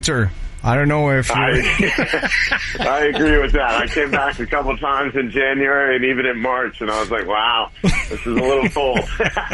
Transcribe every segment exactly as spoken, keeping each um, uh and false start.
I don't know if I, I agree with that. I came back a couple times in January and even in March, and I was like, wow, this is a little cold.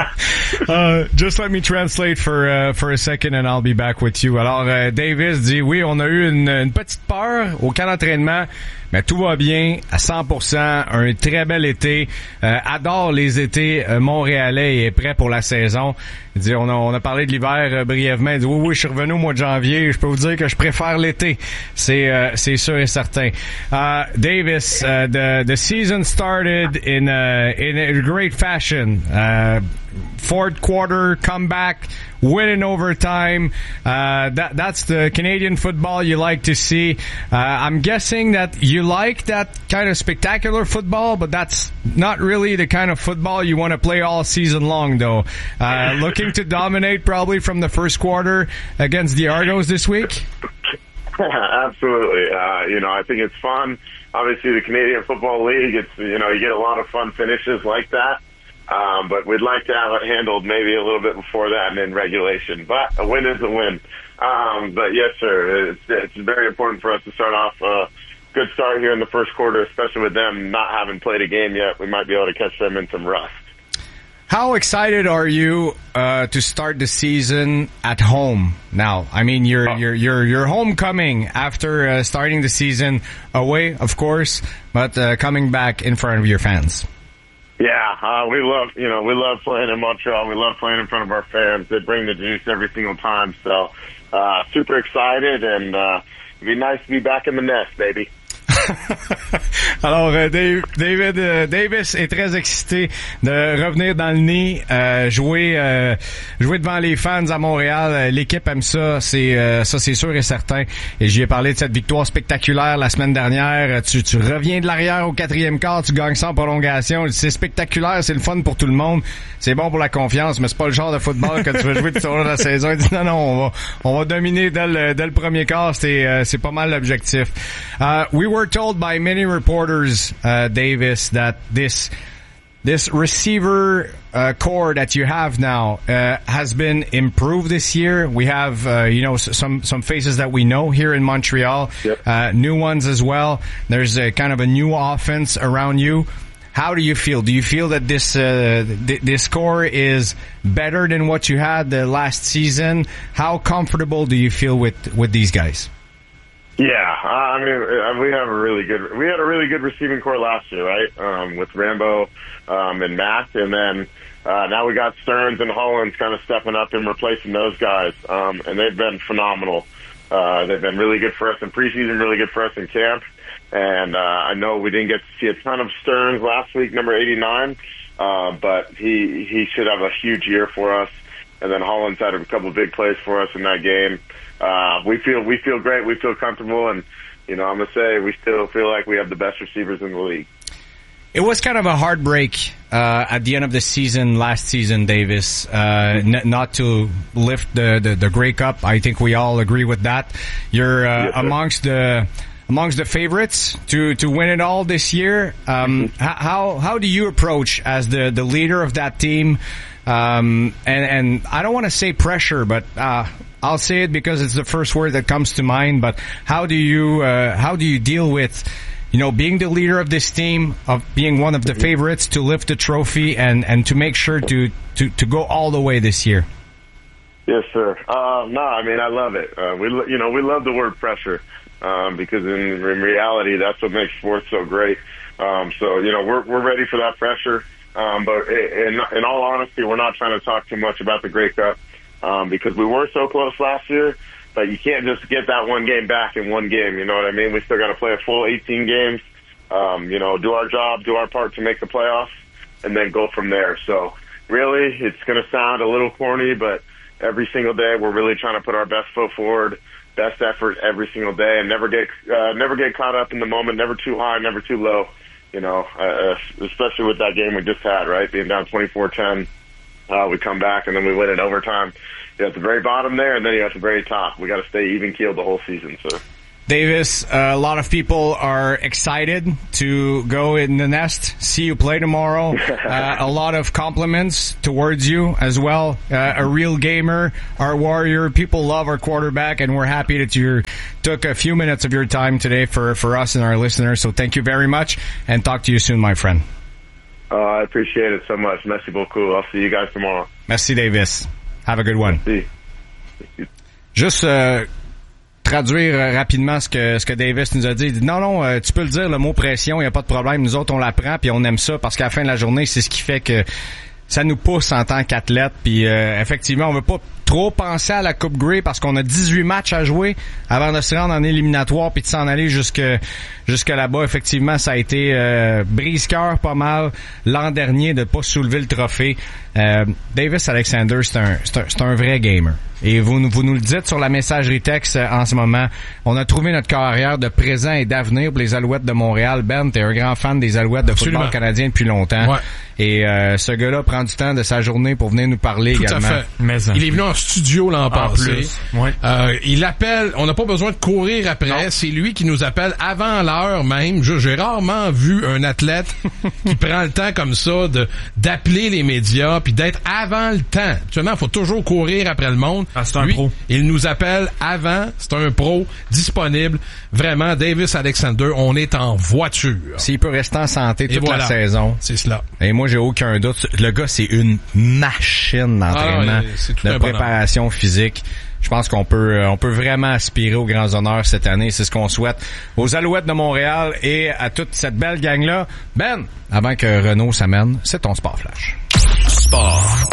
uh, just let me translate for uh, for a second and I'll be back with you. Alors, euh, Davis dit, oui, on a eu une, une petite peur au camp d'entraînement, mais tout va bien à cent pour cent. Un très bel été. Euh, adore les étés euh, montréalais et est prêt pour la saison. Il dit, on a, on a parlé de l'hiver euh, brièvement. Il dit, oui, oui, je suis revenu au mois de janvier. Je peux vous dire que je préfère l'été. C'est euh, c'est sûr et certain. Uh, Davis, uh, the the season started in a, in a great fashion. Uh, fourth quarter comeback, win in overtime. Uh, that that's the Canadian football you like to see. Uh, I'm guessing that you like that kind of spectacular football, but that's not really the kind of football you want to play all season long, though. Uh, looking to dominate probably from the first quarter against the Argos this week? Absolutely. Uh, you know, I think it's fun. Obviously, the Canadian Football League, it's, you know, you get a lot of fun finishes like that. Um, but we'd like to have it handled maybe a little bit before that and in regulation. But a win is a win. Um, but yes, sir, it's, it's very important for us to start off a good start here in the first quarter, especially with them not having played a game yet. We might be able to catch them in some rust. How excited are you uh, to start the season at home now? I mean, you're you're you're you're homecoming after uh, starting the season away, of course, but uh, coming back in front of your fans. Yeah, uh, we love, you know, we love playing in Montreal. We love playing in front of our fans. They bring the juice every single time. So, uh, super excited, and uh, it'd be nice to be back in the nest, baby. Alors, euh, Dave, David euh, Davis est très excité de revenir dans le nid, euh, jouer euh, jouer devant les fans à Montréal. Euh, l'équipe aime ça, c'est euh, ça c'est sûr et certain. Et j'y ai parlé de cette victoire spectaculaire la semaine dernière. Tu, tu reviens de l'arrière au quatrième quart, tu gagnes sans prolongation. C'est spectaculaire, c'est le fun pour tout le monde. C'est bon pour la confiance, mais c'est pas le genre de football que tu vas jouer tout au long de la saison. Il dit non, non, on va on va dominer dès le, dès le premier quart. C'est euh, c'est pas mal l'objectif. Uh, we were told by many reporters, uh, Davis, that this this receiver uh, core that you have now uh, has been improved this year. We have, uh, you know, some some faces that we know here in Montreal, yep. uh, new ones as well. There's a kind of a new offense around you. How do you feel? Do you feel that this uh, th- this core is better than what you had the last season? How comfortable do you feel with with these guys? Yeah, uh, I mean, we have a really good, we had a really good receiving core last year, right? Um, with Rambo, um, and Matt, and then, uh, now we got Stearns and Hollins kind of stepping up and replacing those guys. Um, and they've been phenomenal. Uh, they've been really good for us in preseason, really good for us in camp. And, uh, I know we didn't get to see a ton of Stearns last week, number eighty-nine, uh, but he, he should have a huge year for us. And then Hollins had a couple of big plays for us in that game. Uh, we feel, we feel great. We feel comfortable. And, you know, I'm going to say we still feel like we have the best receivers in the league. It was kind of a heartbreak, uh, at the end of the season, last season, Davis, uh, n- not to lift the, the, the Grey Cup. I think we all agree with that. You're, uh, yes, amongst the, amongst the favorites to, to win it all this year. Um, mm-hmm. how, how do you approach as the, the leader of that team? Um, and, and I don't want to say pressure, but, uh, I'll say it because it's the first word that comes to mind. But how do you uh, how do you deal with, you know, being the leader of this team, of being one of the favorites to lift the trophy and, and to make sure to, to, to go all the way this year? Yes, sir. Uh, no, I mean I love it. Uh, we you know we love the word pressure um, because in, in reality that's what makes sports so great. Um, so you know we're we're ready for that pressure. Um, but in, in all honesty, we're not trying to talk too much about the Grey Cup. Um, because we were so close last year, but you can't just get that one game back in one game, you know what I mean? We still got to play a full eighteen games, um, you know, do our job, do our part to make the playoffs, and then go from there. So really, it's going to sound a little corny, but every single day we're really trying to put our best foot forward, best effort every single day, and never get uh, never get caught up in the moment, never too high, never too low, you know, uh, especially with that game we just had, right, being down twenty-four ten. Uh, we come back and then we win in overtime. You're at the very bottom there, and then you're at the very top. We got to stay even keeled the whole season, sir. Davis, uh, a lot of people are excited to go in the nest, see you play tomorrow. Uh, a lot of compliments towards you as well. Uh, a real gamer, our warrior. People love our quarterback, and we're happy that you took a few minutes of your time today for, for us and our listeners. So thank you very much, and talk to you soon, my friend. Uh, I appreciate it so much. Merci beaucoup. I'll see you guys tomorrow. Merci, Davis. Have a good one. Merci. Juste... Uh, traduire euh, rapidement ce que ce que Davis nous a dit. Il dit non, non, euh, tu peux le dire, le mot pression, il n'y a pas de problème. Nous autres, on l'apprend puis on aime ça parce qu'à la fin de la journée, c'est ce qui fait que ça nous pousse en tant qu'athlète. Puis euh, effectivement, on veut pas trop penser à la Coupe Grey parce qu'on a dix-huit matchs à jouer avant de se rendre en éliminatoire puis de s'en aller jusque jusque là-bas. Effectivement, ça a été euh, brise-cœur pas mal l'an dernier de pas soulever le trophée. Euh, Davis Alexander, c'est un, c'est un c'est un vrai gamer. Et vous, vous nous le dites sur la messagerie texte en ce moment. On a trouvé notre carrière de présent et d'avenir pour les Alouettes de Montréal. Ben, t'es un grand fan des Alouettes de Absolument. football canadien depuis longtemps. Ouais. Et euh, ce gars-là prend du temps de sa journée pour venir nous parler Tout également. à fait. Mais il est venu en studio l'an passé. Plus. Ouais. Euh, il appelle, on n'a pas besoin de courir après, non. C'est lui qui nous appelle avant l'heure même. Je, j'ai rarement vu un athlète qui prend le temps comme ça de d'appeler les médias puis d'être avant le temps. Actuellement, il faut toujours courir après le monde. Ah, c'est un lui, pro. Il nous appelle avant, c'est un pro disponible. Vraiment, Davis Alexander, on est en voiture. S'il peut rester en santé toute voilà. la saison. C'est cela. Et moi, j'ai aucun doute. Le gars, c'est une machine d'entraînement, ah, de préparation physique. Je pense qu'on peut on peut vraiment aspirer aux grands honneurs cette année. C'est ce qu'on souhaite aux Alouettes de Montréal et à toute cette belle gang-là. Ben, avant que Renaud s'amène, c'est ton Sport Flash. Sport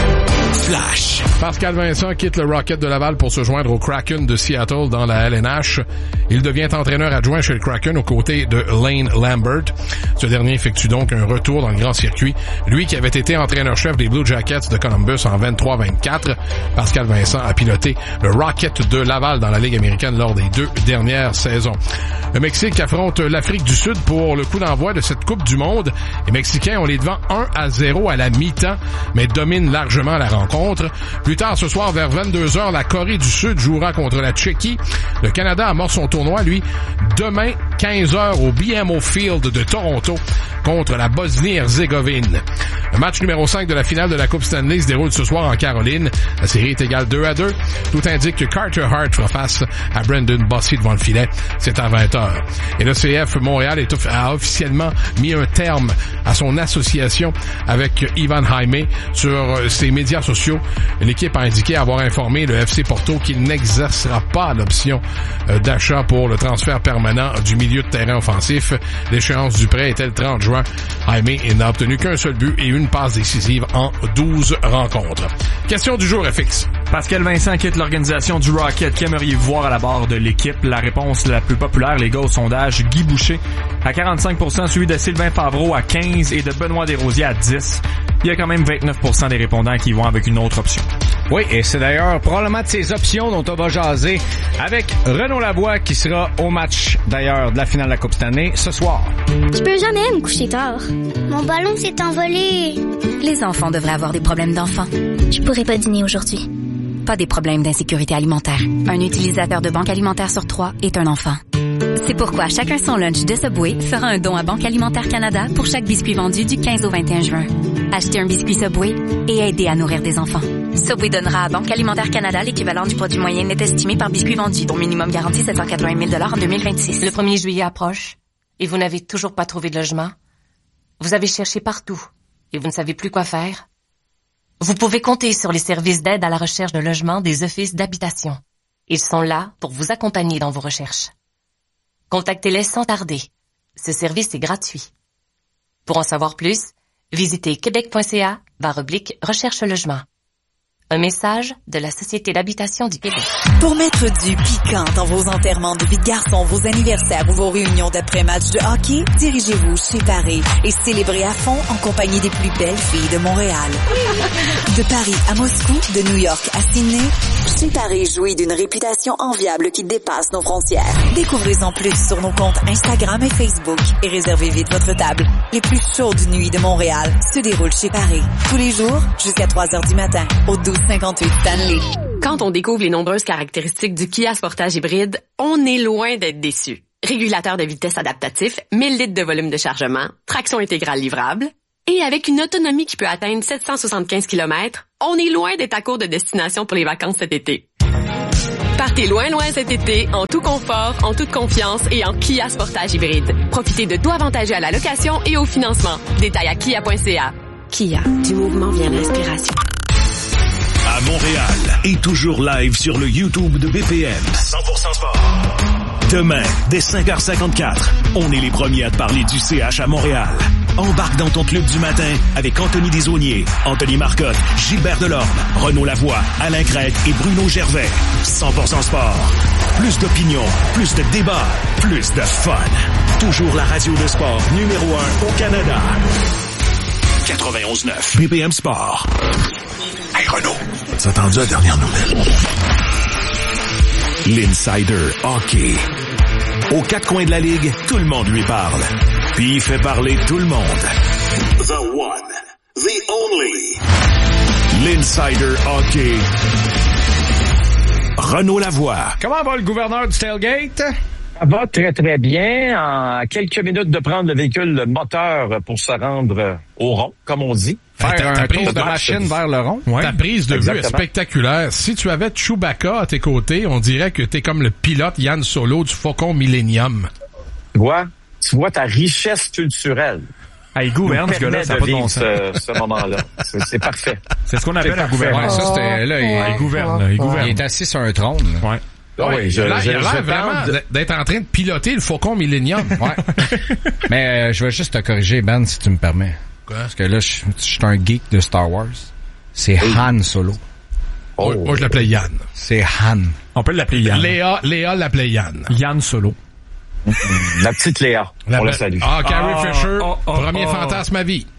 Flash. Pascal Vincent quitte le Rocket de Laval pour se joindre au Kraken de Seattle dans la L N H. Il devient entraîneur adjoint chez le Kraken aux côtés de Lane Lambert. Ce dernier effectue donc un retour dans le grand circuit. Lui qui avait été entraîneur-chef des Blue Jackets de Columbus en vingt-trois vingt-quatre. Pascal Vincent a piloté le Rocket de Laval dans la Ligue américaine lors des deux dernières saisons. Le Mexique affronte l'Afrique du Sud pour le coup d'envoi de cette Coupe du Monde. Les Mexicains ont les devants un à zéro à la mi-temps, mais dominent largement la rencontre. Plus tard ce soir, vers vingt-deux heures, la Corée du Sud jouera contre la Tchéquie. Le Canada amorce son tournoi, lui, demain, quinze heures, au B M O Field de Toronto, contre la Bosnie-Herzégovine. Le match numéro cinq de la finale de la Coupe Stanley se déroule ce soir en Caroline. La série est égale deux à deux. Tout indique que Carter Hart fera face à Brendan Bossy devant le filet. C'est à vingt heures. Et le C F Montréal est, a officiellement mis un terme à son association avec Ivan Jaime sur ses médias sociaux. L'équipe a indiqué avoir informé le F C Porto qu'il n'exercera pas l'option d'achat pour le transfert permanent du milieu de terrain offensif. L'échéance du prêt était le trente juin. Jaime n'a obtenu qu'un seul but et une passe décisive en douze rencontres. Question du jour F X. Pascal Vincent quitte l'organisation du Rocket. Qu'aimeriez-vous voir à la barre de l'équipe? La réponse la plus populaire, les gars, au sondage, Guy Boucher à quarante-cinq pour cent, suivi de Sylvain Favreau à quinze et de Benoît Desrosiers à dix. Il y a quand même vingt-neuf pour cent des répondants qui vont avec une autre option. Oui, et c'est d'ailleurs probablement de ces options dont on va jaser avec Renaud Lavoie qui sera au match d'ailleurs de la finale de la Coupe Stanley ce soir. Je peux jamais me coucher tard. Mon ballon s'est envolé. Les enfants devraient avoir des problèmes d'enfants. Je pourrais pas dîner aujourd'hui. Pas des problèmes d'insécurité alimentaire. Un utilisateur de Banque Alimentaire sur trois est un enfant. C'est pourquoi Chacun son lunch de Subway fera un don à Banque Alimentaire Canada pour chaque biscuit vendu du quinze au vingt et un juin. Achetez un biscuit Subway et aidez à nourrir des enfants. Subway donnera à Banque Alimentaire Canada l'équivalent du produit moyen net estimé par biscuit vendu, dont minimum garanti sept cent quatre-vingt mille dollars en deux mille vingt-six. Le premier juillet approche et vous n'avez toujours pas trouvé de logement. Vous avez cherché partout et vous ne savez plus quoi faire. Vous pouvez compter sur les services d'aide à la recherche de logement des offices d'habitation. Ils sont là pour vous accompagner dans vos recherches. Contactez-les sans tarder. Ce service est gratuit. Pour en savoir plus, visitez québec.ca barre oblique recherche logement. Un message de la Société d'habitation du Québec. Pour mettre du piquant dans vos enterrements de vie de garçon, vos anniversaires ou vos réunions d'après-match de hockey, dirigez-vous chez Paris et célébrez à fond en compagnie des plus belles filles de Montréal. De Paris à Moscou, de New York à Sydney, chez Paris jouit d'une réputation enviable qui dépasse nos frontières. Découvrez-en plus sur nos comptes Instagram et Facebook et réservez vite votre table. Les plus chaudes nuits de Montréal se déroulent chez Paris. Tous les jours, jusqu'à trois heures du matin, au douze cinquante-huit Stanley. Quand on découvre les nombreuses caractéristiques du Kia Sportage hybride, on est loin d'être déçu. Régulateur de vitesse adaptatif, mille litres de volume de chargement, traction intégrale livrable, et avec une autonomie qui peut atteindre sept cent soixante-quinze kilomètres, on est loin d'être à court de destination pour les vacances cet été. Partez loin loin cet été, en tout confort, en toute confiance et en Kia Sportage hybride. Profitez de taux avantageux à la location et au financement. Détails à kia point c a. Kia, du mouvement vient l'inspiration. À Montréal et toujours live sur le YouTube de B P M. cent pour cent sport. Demain, dès cinq heures cinquante-quatre, on est les premiers à te parler du C H à Montréal. Embarque dans ton club du matin avec Anthony Desaulniers, Anthony Marcotte, Gilbert Delorme, Renaud Lavoie, Alain Crête et Bruno Gervais. cent pour cent sport. Plus d'opinion, plus de débats, plus de fun. Toujours la radio de sport numéro un au Canada. quatre-vingt-onze neuf B P M Sport. Hey Renaud, t'as entendu la dernière nouvelle? L'Insider Hockey. Aux quatre coins de la Ligue, tout le monde lui parle. Puis il fait parler tout le monde. The one, the only. L'Insider Hockey. Renaud Lavoie. Comment va le gouverneur du tailgate? Ça va très, très bien. En quelques minutes de prendre le véhicule moteur pour se rendre au rond, comme on dit. Faire ta, un ta tour prise de machine vers le rond. Ouais. Ta prise de Exactement. vue est spectaculaire. Si tu avais Chewbacca à tes côtés, on dirait que t'es comme le pilote Yann Solo du Faucon Millennium. Tu vois, tu vois ta richesse culturelle. Ah, il gouverne, ce gars-là, ça n'a pas de bon sens. Ce, ce moment-là. C'est, c'est parfait. C'est ce qu'on appelle un gouverneur. Ouais, ça, c'était, là, il, Ah, il gouverne, là, il gouverne. il est assis sur un trône. Là. Ouais. Ah oui, je, il a l'air, je, il a l'air je vraiment tente- d'être en train de piloter le Faucon Millennium. Ouais. Mais euh, je vais juste te corriger, Ben, si tu me permets. Quoi? Parce que là, je je suis un geek de Star Wars. C'est Han Solo. Oh. Moi, moi, je l'appelais Yann. C'est Han. On peut l'appeler Yann. Léa, Léa l'appelait Yann. Yann Solo. La petite Léa. On la salue. Ah, Carrie Ah, Fisher, oh, oh, premier oh. fantasme à vie.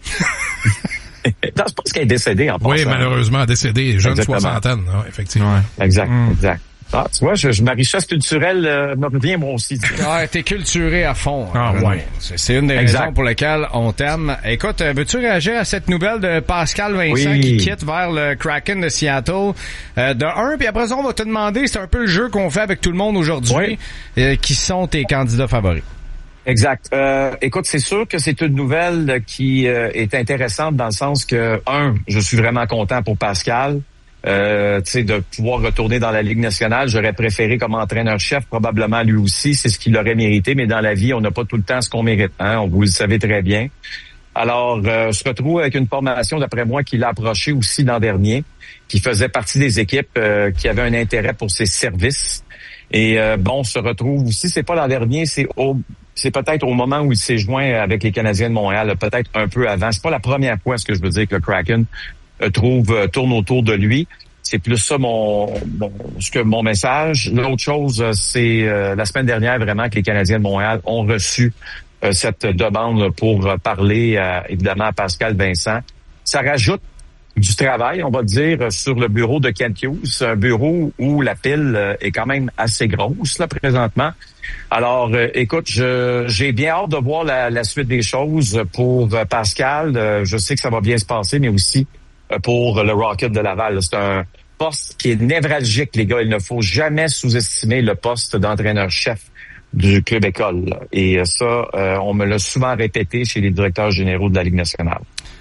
Non, je pense qu'elle est décédée en Oui, passant. malheureusement, décédé, jeune Exactement. soixantaine, ouais, effectivement. Exact, Mm. exact. Ah, tu vois, je, je, ma richesse culturelle euh, me revient moi aussi. tu sais. Ah, t'es culturé à fond. Ah, Renaud. ouais. C'est, c'est une des Exact. raisons pour lesquelles on t'aime. Écoute, euh, veux-tu réagir à cette nouvelle de Pascal Vincent Oui. qui quitte vers le Kraken de Seattle? Euh, de un, puis après ça, on va te demander, c'est un peu le jeu qu'on fait avec tout le monde aujourd'hui, Oui. euh, qui sont tes candidats favoris? Exact. Euh, écoute, c'est sûr que c'est une nouvelle qui euh, est intéressante dans le sens que, un, je suis vraiment content pour Pascal. Euh, tu sais, de pouvoir retourner dans la Ligue nationale. J'aurais préféré comme entraîneur-chef, probablement lui aussi, c'est ce qu'il aurait mérité, mais dans la vie, on n'a pas tout le temps ce qu'on mérite, hein, vous le savez très bien. Alors, euh, se retrouve avec une formation, d'après moi, qui l'a approché aussi l'an dernier, qui faisait partie des équipes euh, qui avaient un intérêt pour ses services. Et euh, bon, se retrouve aussi, c'est pas l'an dernier, c'est au c'est peut-être au moment où il s'est joint avec les Canadiens de Montréal, peut-être un peu avant. C'est pas la première fois, ce que je veux dire, que le Kraken euh, trouve euh, tourne autour de lui. C'est plus ça mon, mon ce que mon message. L'autre chose, euh, c'est euh, la semaine dernière vraiment que les Canadiens de Montréal ont reçu euh, cette demande pour euh, parler euh, évidemment à Pascal Vincent. Ça rajoute du travail, on va dire, sur le bureau de Kent Hughes, un bureau où la pile euh, est quand même assez grosse là présentement. Alors, euh, écoute, je, j'ai bien hâte de voir la, la suite des choses pour euh, Pascal. Euh, je sais que ça va bien se passer, mais aussi euh, pour le Rocket de Laval. C'est un poste qui est névralgique, les gars. Il ne faut jamais sous-estimer le poste d'entraîneur-chef du club école. Là. Et ça, euh, on me l'a souvent répété chez les directeurs généraux de la Ligue nationale.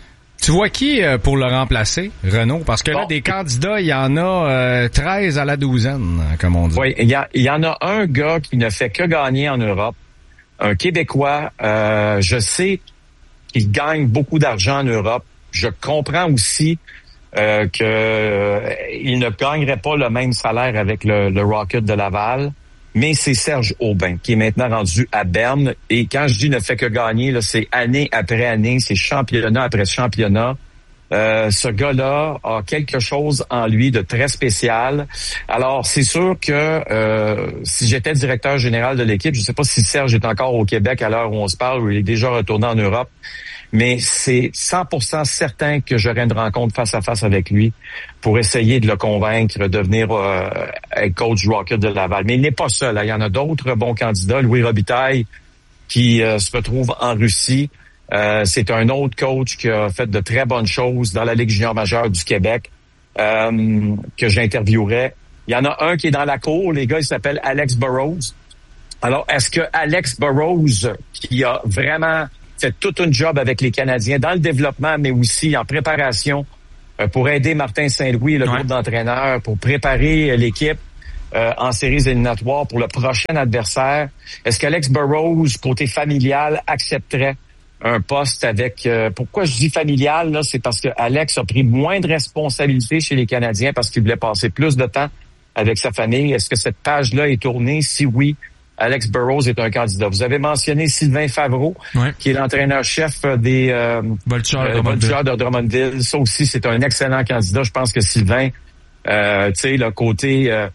Tu vois qui euh, pour le remplacer, Renaud? Parce que là, Bon. des candidats, il y en a euh, treize à la douzaine, comme on dit. Oui, il y, a, il y en a un gars qui ne fait que gagner en Europe, un Québécois. Euh, je sais qu'il gagne beaucoup d'argent en Europe. Je comprends aussi euh, que euh, il ne gagnerait pas le même salaire avec le, le Rocket de Laval. Mais c'est Serge Aubin qui est maintenant rendu à Berne. Et quand je dis ne fait que gagner, là, c'est année après année, c'est championnat après championnat. Euh, ce gars-là a quelque chose en lui de très spécial. Alors, c'est sûr que euh, si j'étais directeur général de l'équipe, je ne sais pas si Serge est encore au Québec à l'heure où on se parle, ou il est déjà retourné en Europe, mais c'est cent pour cent certain que j'aurai une rencontre face à face avec lui pour essayer de le convaincre de venir euh, être coach du Rocket de Laval. Mais il n'est pas seul. Hein. Il y en a d'autres bons candidats. Louis Robitaille, qui euh, se retrouve en Russie. Euh, c'est un autre coach qui a fait de très bonnes choses dans la Ligue junior majeure du Québec. euh, que j'interviewerais. Il y en a un qui est dans la cour, les gars, il s'appelle Alex Burrows. Alors, est-ce que Alex Burrows, qui a vraiment fait tout un job avec les Canadiens dans le développement, mais aussi en préparation euh, pour aider Martin Saint-Louis, le ouais. groupe d'entraîneurs, pour préparer euh, l'équipe euh, en séries éliminatoires pour le prochain adversaire, est-ce qu'Alex Burrows, côté familial, accepterait un poste avec... Euh, pourquoi je dis familial, là, c'est parce que Alex a pris moins de responsabilités chez les Canadiens parce qu'il voulait passer plus de temps avec sa famille. Est-ce que cette page-là est tournée? Si oui, Alex Burrows est un candidat. Vous avez mentionné Sylvain Favreau, ouais. qui est l'entraîneur-chef des euh, Voltigeurs euh, de Drummondville. Ça aussi, c'est un excellent candidat. Je pense que Sylvain, euh, tu sais, le côté euh,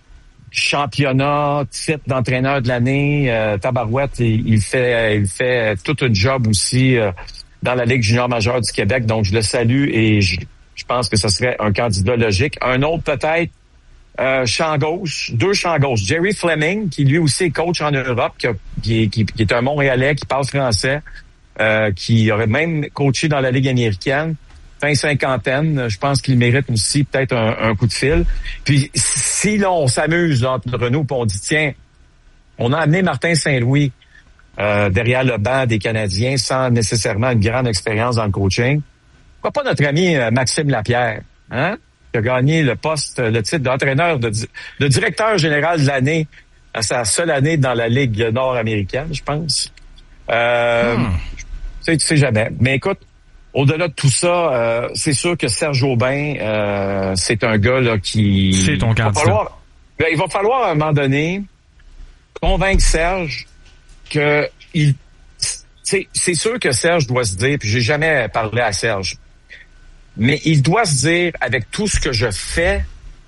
championnat, titre d'entraîneur de l'année, euh, tabarouette, il, il fait il fait tout un job aussi euh, dans la Ligue junior majeure du Québec. Donc, je le salue et je, je pense que ce serait un candidat logique. Un autre peut-être, Euh, champ gauche, deux champs gauche. Jerry Fleming, qui lui aussi est coach en Europe, qui, a, qui, qui, qui est un Montréalais, qui parle français, euh, qui aurait même coaché dans la Ligue américaine, fin cinquantaine. Je pense qu'il mérite aussi peut-être un, un coup de fil. Puis si là, on s'amuse là, entre nous, puis on dit, tiens, on a amené Martin Saint-Louis euh, derrière le banc des Canadiens sans nécessairement une grande expérience dans le coaching. Pourquoi pas notre ami euh, Maxime Lapierre, hein? Qui a gagné le poste, le titre d'entraîneur, de, de directeur général de l'année, à sa seule année dans la Ligue nord-américaine, je pense. Euh, hmm. Tu sais, tu sais jamais. Mais écoute, au-delà de tout ça, euh, c'est sûr que Serge Aubin, euh, c'est un gars là qui... C'est ton candidat. Falloir, ben, il va falloir à un moment donné convaincre Serge que il... C'est, c'est sûr que Serge doit se dire, puis j'ai jamais parlé à Serge, mais il doit se dire, avec tout ce que je fais,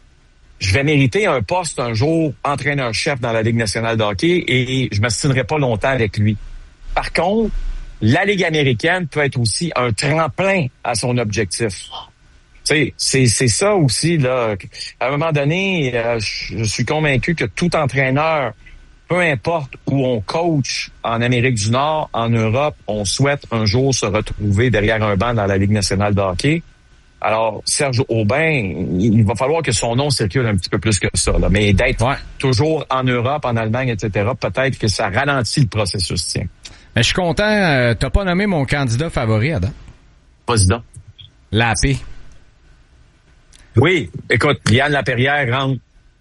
je vais mériter un poste un jour entraîneur-chef dans la Ligue nationale de hockey et je ne m'astinerai pas longtemps avec lui. Par contre, la Ligue américaine peut être aussi un tremplin à son objectif. Tu sais, c'est, c'est ça aussi, là. À un moment donné, euh, je suis convaincu que tout entraîneur, peu importe où on coach en Amérique du Nord, en Europe, on souhaite un jour se retrouver derrière un banc dans la Ligue nationale de hockey. Alors, Serge Aubin, il va falloir que son nom circule un petit peu plus que ça. Là. Mais d'être ouais. toujours en Europe, en Allemagne, et cetera, peut-être que ça ralentit le processus, tiens. Mais je suis content. Euh, t'as pas nommé mon candidat favori, Adam? Pas dedans. Lapé. Oui. Écoute, Yann Laperrière rentre.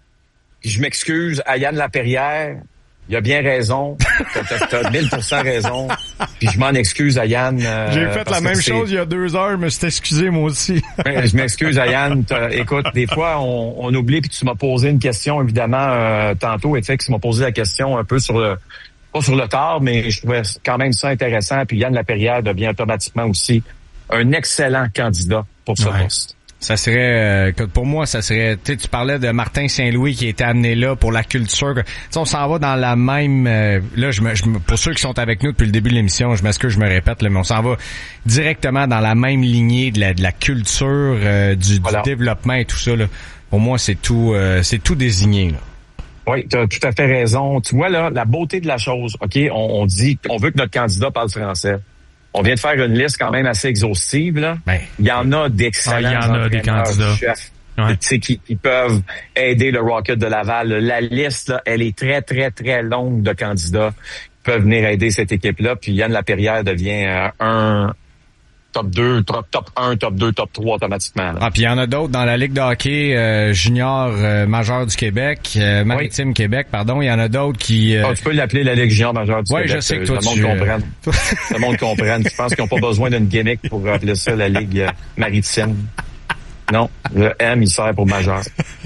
Je m'excuse à Yann Laperrière. Il a bien raison. T'as, t'as mille pour cent raison. Puis je m'en excuse à Yann. Euh, J'ai fait la même c'est... chose il y a deux heures, mais je t'ai excusé moi aussi. Je m'excuse à Yann. T'as, écoute, des fois, on, on oublie, puis tu m'as posé une question, évidemment, euh, tantôt, et tu sais, que tu m'as posé la question un peu sur le, pas sur le tard, mais je trouvais quand même ça intéressant. Puis Yann Laperrière devient automatiquement aussi un excellent candidat pour ce ouais. poste. Ça serait, euh, pour moi, ça serait, tu sais, tu parlais de Martin Saint-Louis qui était amené là pour la culture. Tu sais, on s'en va dans la même, euh, là, je me, je me, pour ceux qui sont avec nous depuis le début de l'émission, je m'excuse, je me répète, là, mais on s'en va directement dans la même lignée de la, de la culture, euh, du, voilà. du développement et tout ça, là. Pour moi, c'est tout, euh, c'est tout désigné, là. Oui, tu as tout à fait raison. Tu vois, là, la beauté de la chose, OK, on, on dit, on veut que notre candidat parle français. On vient de faire une liste quand même assez exhaustive, là. Ben, il y en a d'excellents ah, il y en a des candidats. Chefs, ouais. tu sais, qui, qui peuvent aider le Rocket de Laval. La liste, là, elle est très, très, très longue de candidats qui peuvent venir aider cette équipe-là. Puis Yann Laperrière devient euh, un top deux, top, top un, top deux, top trois automatiquement. Là. Ah, puis il y en a d'autres dans la Ligue de hockey euh, junior euh, majeure du Québec, euh, Maritime oui. Québec, pardon. Il y en a d'autres qui... Euh... Oh, tu peux l'appeler la Ligue junior majeure du ouais, Québec. Oui, je sais que toi, le monde tu... comprenne. Le monde comprenne. Je pense qu'ils n'ont pas besoin d'une gimmick pour appeler ça la Ligue euh, maritime. Non, le M, il sert pour majeur.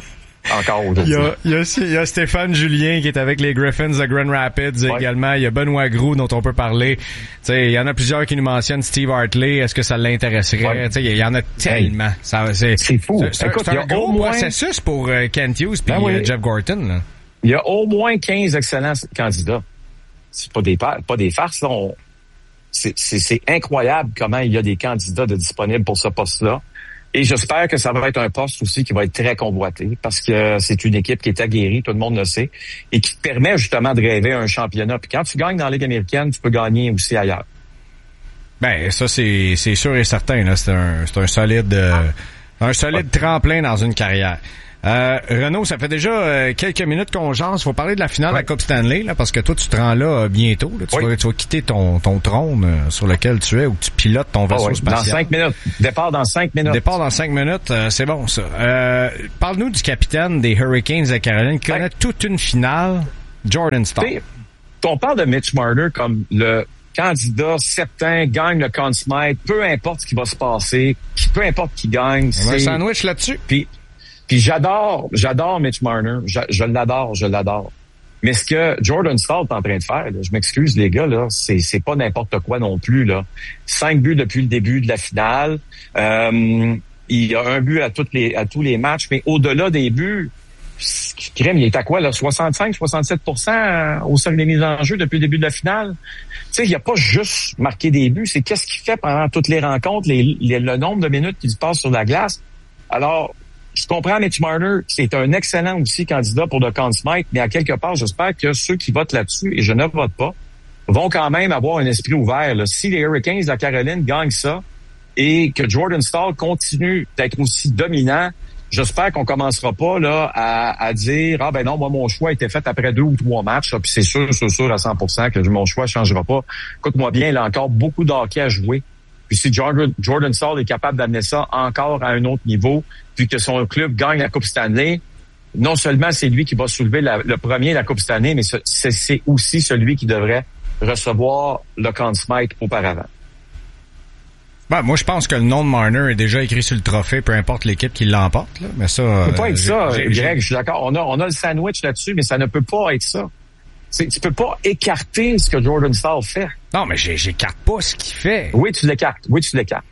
Encore aujourd'hui. Il y a, il y a, il y a Stéphane Julien qui est avec les Griffins de Grand Rapids ouais. également. Il y a Benoît Groux dont on peut parler. Tu sais, il y en a plusieurs qui nous mentionnent Steve Hartley. Est-ce que ça l'intéresserait? Ouais. Tu sais, il y en a tellement. Ça, c'est, c'est fou. C'est, c'est, Écoute, c'est un gros moins... processus pour euh, Kent Hughes puis ben oui. euh, Jeff Gorton. Là. Il y a au moins quinze excellents candidats. C'est pas des pas des farces. Là. On... C'est, c'est, c'est incroyable comment il y a des candidats de disponibles pour ce poste-là. Et j'espère que ça va être un poste aussi qui va être très convoité parce que c'est une équipe qui est aguerrie, tout le monde le sait, et qui permet justement de rêver un championnat. Puis quand tu gagnes dans la Ligue américaine, tu peux gagner aussi ailleurs. Ben ça c'est c'est sûr et certain là, c'est un c'est un solide euh, Un solide Ouais. tremplin dans une carrière. Euh, Renaud, ça fait déjà euh, quelques minutes qu'on jase. Faut parler de la finale Ouais. de la Coupe Stanley, là, parce que toi, tu te rends là euh, bientôt. Là. Tu, Oui. vas, tu vas quitter ton, ton trône euh, sur lequel tu es, ou tu pilotes ton Ah vaisseau ouais, dans spatial. cinq minutes. Départ dans cinq minutes. Départ dans cinq minutes, euh, c'est bon ça. Euh, parle-nous du capitaine des Hurricanes de Caroline qui connaît toute une finale, Jordan Staal. T'sais, on parle de Mitch Marner comme le candidat certain, gagne le Conn Smythe, peu importe ce qui va se passer, qui, peu importe qui gagne. On a un c'est... sandwich là-dessus. Puis, puis j'adore, j'adore Mitch Marner, je, je l'adore, je l'adore. Mais ce que Jordan Staal est en train de faire, là, je m'excuse les gars, là, c'est, c'est pas n'importe quoi non plus. Là. Cinq buts depuis le début de la finale. Euh, il y a un but à, toutes les, à tous les matchs, mais au-delà des buts, crème, il est à quoi, là, soixante-cinq à soixante-sept pour cent au sein des mises en jeu depuis le début de la finale. Tu sais, il a pas juste marqué des buts, c'est qu'est-ce qu'il fait pendant toutes les rencontres, les, les, le nombre de minutes qu'il passe sur la glace. Alors, je comprends Mitch Marner, c'est un excellent aussi candidat pour le Conn Smythe, mais à quelque part, j'espère que ceux qui votent là-dessus, et je ne vote pas, vont quand même avoir un esprit ouvert. Là. Si les Hurricanes de la Caroline gagnent ça et que Jordan Staal continue d'être aussi dominant, j'espère qu'on commencera pas là à, à dire ah ben non, moi mon choix a été fait après deux ou trois matchs, là, puis c'est sûr, c'est sûr à cent pour cent que mon choix changera pas. Écoute-moi bien, il a encore beaucoup de hockey à jouer. Puis si Jordan, Jordan Staal est capable d'amener ça encore à un autre niveau, puis que son club gagne la Coupe Stanley, non seulement c'est lui qui va soulever la, le premier la Coupe Stanley, mais c'est, c'est aussi celui qui devrait recevoir le Conn Smythe auparavant. Ben, moi, je pense que le nom de Marner est déjà écrit sur le trophée, peu importe l'équipe qui l'emporte. Là. Mais ça, ça peut pas euh, être ça, j'ai, Greg, je suis d'accord. On a, on a le sandwich là-dessus, mais ça ne peut pas être ça. C'est, tu peux pas écarter ce que Jordan Staal fait. Non, mais j'ai, j'écarte pas ce qu'il fait. Oui, tu l'écartes. Oui, tu l'écartes.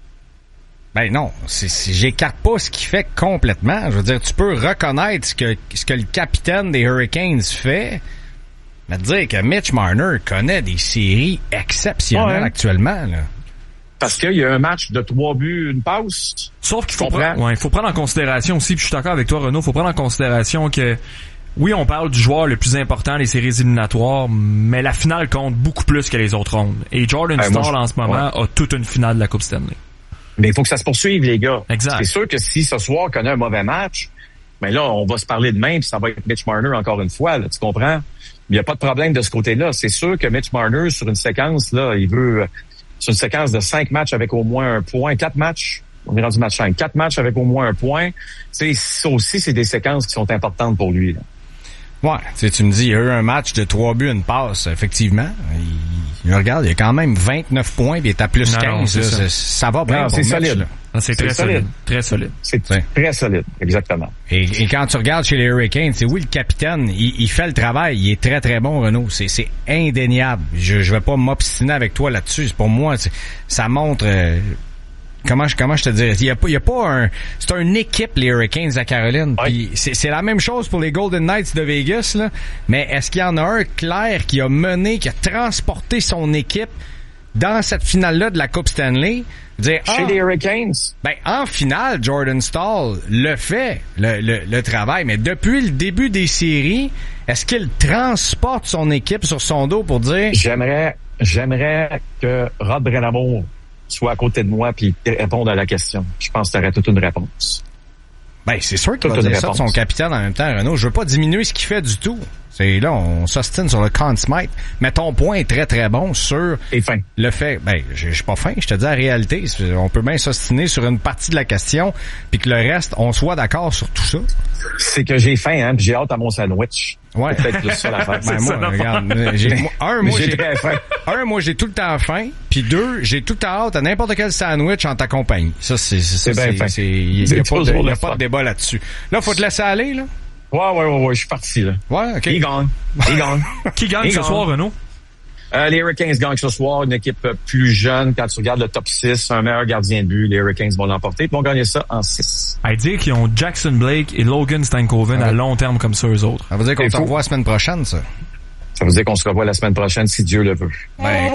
Ben non, c'est, c'est, j'écarte pas ce qu'il fait complètement. Je veux dire, tu peux reconnaître ce que, ce que le capitaine des Hurricanes fait, mais te dire que Mitch Marner connaît des séries exceptionnelles ouais. actuellement, là. Parce qu'il y a un match de trois buts, une pause. Sauf qu'il faut, pre- ouais, il faut prendre en considération aussi, puis je suis d'accord avec toi, Renaud, il faut prendre en considération que oui, on parle du joueur le plus important des séries éliminatoires, mais la finale compte beaucoup plus que les autres rondes. Et Jordan euh, Staal, je... en ce moment, ouais. a toute une finale de la Coupe Stanley. Mais il faut que ça se poursuive, les gars. Exact. C'est sûr que si ce soir connaît un mauvais match, mais là, on va se parler demain, puis ça va être Mitch Marner encore une fois, là, tu comprends? Il n'y a pas de problème de ce côté-là. C'est sûr que Mitch Marner, sur une séquence, là, il veut... sur une séquence de cinq matchs avec au moins un point, quatre matchs, on est rendu match cinq, quatre matchs avec au moins un point, c'est ça aussi, c'est des séquences qui sont importantes pour lui, là. Ouais, tu sais, tu me dis, il y a eu un match de trois buts, une passe, effectivement. Il, il regarde, il y a quand même vingt-neuf points, puis il est à plus non, quinze. Non, là, ça. ça va bien non, pour c'est Mitch, solide. là. Non, c'est, c'est très solide. solide. Très solide. C'est ouais. très solide, exactement. Et, et quand tu regardes chez les Hurricanes, c'est oui, le capitaine, il, il fait le travail, il est très très bon, Renaud. C'est, c'est indéniable. Je, je vais pas m'obstiner avec toi là-dessus. Pour moi, c'est, ça montre... Euh, Comment je, comment je te dirais? Il y a pas, il y a pas un, c'est une équipe, les Hurricanes à Caroline. Ouais. Puis c'est, c'est la même chose pour les Golden Knights de Vegas, là. Mais est-ce qu'il y en a un clair qui a mené, qui a transporté son équipe dans cette finale-là de la Coupe Stanley? Dire, Chez ah, les Hurricanes? Ben, en finale, Jordan Staal le fait, le, le, le travail. Mais depuis le début des séries, est-ce qu'il transporte son équipe sur son dos pour dire... J'aimerais, j'aimerais que Rod Brind'Amour soit à côté de moi puis répondre à la question. Je pense que tu aurais toute une réponse. Ben, c'est sûr qu'il toute va dire ça de son capitaine en même temps, Renaud. Je veux pas diminuer ce qu'il fait du tout. C'est là, on s'ostine sur le Conn Smythe. Mais ton point est très, très bon sur Et fin. le fait... Ben, je suis pas fin, je te dis la réalité. On peut bien s'ostiner sur une partie de la question puis que le reste, on soit d'accord sur tout ça. C'est que j'ai faim, hein, puis j'ai hâte à mon sandwich. Ouais. C'est peut-être plus ça l'affaire. Ben, moi, ça, regarde, j'ai, moi, un, moi, j'ai, j'ai, très faim. un, moi, j'ai tout le temps faim, puis deux, j'ai tout le temps hâte à n'importe quel sandwich en ta compagnie. Ça, c'est, c'est, c'est, c'est, bien fin. c'est, il y a, pas de, y a pas de débat là-dessus. Là, faut te laisser aller, là. Ouais, ouais, ouais, ouais, je suis parti, là. Ouais, ok. Il gagne. Il gagne. Qui gagne Il ce gagne. soir, Renaud? Euh, les Hurricanes gagnent ce soir, une équipe plus jeune. Quand tu regardes le top six, un meilleur gardien de but, les Hurricanes vont l'emporter. Ils vont gagner ça en six. À dire qu'ils ont Jackson Blake et Logan Stankoven ouais. à long terme comme ça, eux autres. Ça veut dire qu'on C'est se fou. revoit la semaine prochaine, ça. Ça veut dire qu'on se revoit la semaine prochaine, si Dieu le veut. Ben,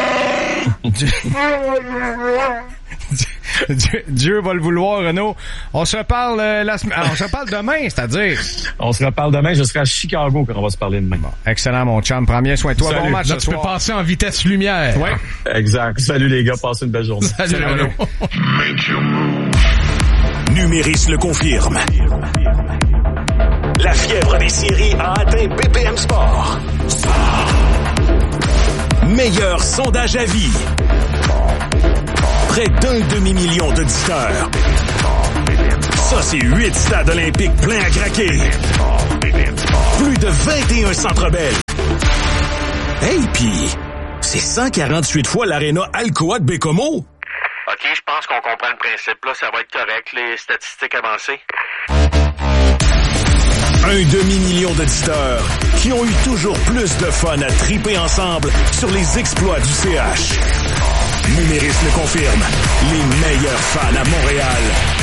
écoute. Dieu... Dieu, Dieu va le vouloir, Renaud. On se reparle euh, la semaine, on se reparle demain, c'est-à-dire. On se reparle demain. Je serai à Chicago quand on va se parler demain. Bon, excellent, mon chum. Prends bien soin de toi. Salut. Bon match Là, ce tu soir. peux passer en vitesse lumière. Ouais. Exact. Salut les gars. Passez une belle journée. Salut, Renaud. Make your move. Numéris le confirme. La fièvre des séries a atteint B P M Sport. Meilleur sondage à vie. Près d'un demi-million d'auditeurs. Ça, c'est huit stades olympiques pleins à craquer. Plus de vingt et un centres belles. Hey, pis, c'est cent quarante-huit fois l'aréna Alcoa de Bécomo. OK, je pense qu'on comprend le principe. Là, ça va être correct, les statistiques avancées. Un demi-million d'auditeurs qui ont eu toujours plus de fun à triper ensemble sur les exploits du C H. Numéris le confirme. Les meilleurs fans à Montréal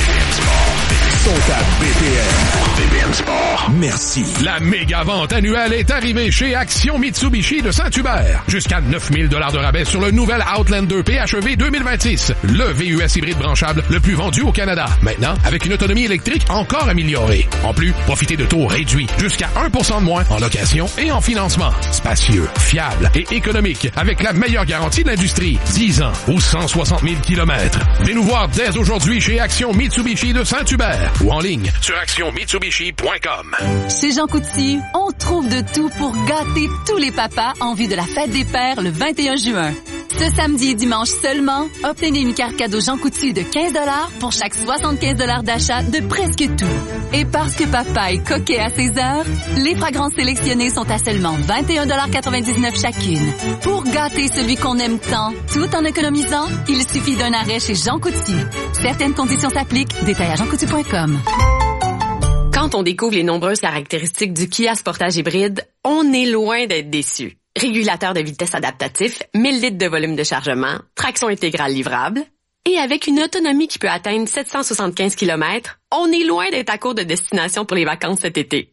sont à B P M. B P M Sport. Merci. La méga vente annuelle est arrivée chez Action Mitsubishi de Saint-Hubert. Jusqu'à neuf mille dollars de rabais sur le nouvel Outlander P H E V deux mille vingt-six. Le V U S hybride branchable le plus vendu au Canada. Maintenant, avec une autonomie électrique encore améliorée. En plus, profitez de taux réduits. Jusqu'à un pour cent de moins en location et en financement. Spacieux, fiable et économique. Avec la meilleure garantie de l'industrie. dix ans ou cent soixante mille kilomètres. Venez nous voir dès aujourd'hui chez Action Mitsubishi de Saint-Hubert. Ou en ligne sur action mitsubishi point com. Chez Jean Coutu, on trouve de tout pour gâter tous les papas en vue de la fête des pères le vingt et un juin. Ce samedi et dimanche seulement, obtenez une carte cadeau Jean Coutu de quinze dollars pour chaque soixante-quinze dollars d'achat de presque tout. Et parce que papa est coquet à ses heures, les fragrances sélectionnées sont à seulement vingt et un virgule quatre-vingt-dix-neuf dollars chacune. Pour gâter celui qu'on aime tant, tout en économisant, il suffit d'un arrêt chez Jean Coutu. Certaines conditions s'appliquent. Détail à jean coutu point com. Quand on découvre les nombreuses caractéristiques du Kia Sportage hybride, on est loin d'être déçu. Régulateur de vitesse adaptatif, mille litres de volume de chargement, traction intégrale livrable, et avec une autonomie qui peut atteindre sept cent soixante-quinze kilomètres, on est loin d'être à court de destination pour les vacances cet été.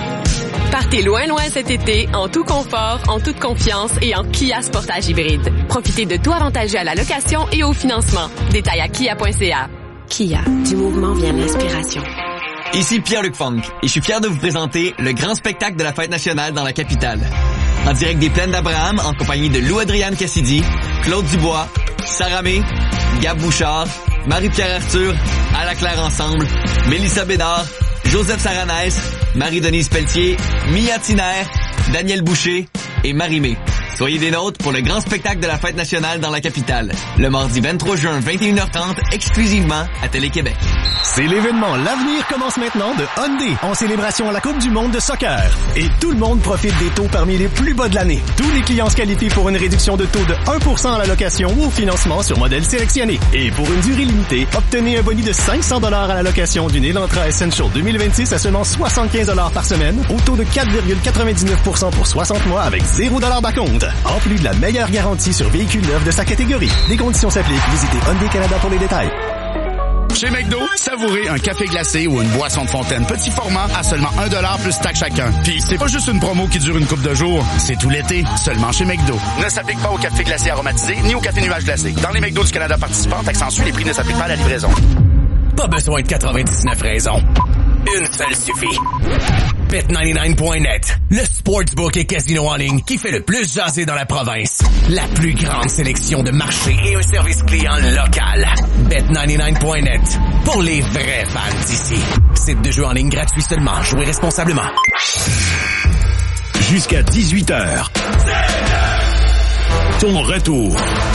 Partez loin loin cet été, en tout confort, en toute confiance et en Kia Sportage hybride. Profitez de tout avantageux à la location et au financement. Détail à kia point c a. Kia, du mouvement vient l'inspiration. Ici Pierre-Luc Funk et je suis fier de vous présenter le grand spectacle de la fête nationale dans la capitale. En direct des Plaines d'Abraham, en compagnie de Lou-Adrienne Cassidy, Claude Dubois, Sarah May, Gab Bouchard, Marie-Pierre Arthur, Ala Claire Ensemble, Mélissa Bédard, Joseph Saranès, Marie-Denise Pelletier, Mia Tiner, Daniel Boucher et Marie-Mé. Soyez des nôtres pour le grand spectacle de la fête nationale dans la capitale. Le mardi vingt-trois juin, vingt et une heures trente, exclusivement à Télé-Québec. C'est l'événement L'avenir commence maintenant de Hyundai en célébration à la Coupe du monde de soccer. Et tout le monde profite des taux parmi les plus bas de l'année. Tous les clients se qualifient pour une réduction de taux de un pour cent à la location ou au financement sur modèle sélectionné. Et pour une durée limitée, obtenez un bonus de cinq cents dollars à la location d'une Elantra Essential deux mille vingt-six à seulement soixante-quinze dollars par semaine, au taux de quatre virgule quatre-vingt-dix-neuf pour cent pour soixante mois avec zéro dollar d'acompte. En plus de la meilleure garantie sur véhicules neufs de sa catégorie. Les conditions s'appliquent. Visitez Hyundai Canada pour les détails. Chez McDo, savourez un café glacé ou une boisson de fontaine petit format à seulement un dollar plus taxe chacun. Puis c'est pas juste une promo qui dure une couple de jours, c'est tout l'été, seulement chez McDo. Ne s'applique pas au café glacé aromatisé ni au café nuage glacé. Dans les McDo du Canada participants, accentue, les prix ne s'appliquent pas à la livraison. Pas besoin de quatre-vingt-dix-neuf raisons. Une seule suffit. bet quatre-vingt-dix-neuf point net, le sportsbook et casino en ligne qui fait le plus jaser dans la province. La plus grande sélection de marchés et un service client local. bet quatre-vingt-dix-neuf point net, pour les vrais fans d'ici. Site de jeu en ligne gratuit seulement. Jouez responsablement. Jusqu'à dix-huit heures. Ton retour.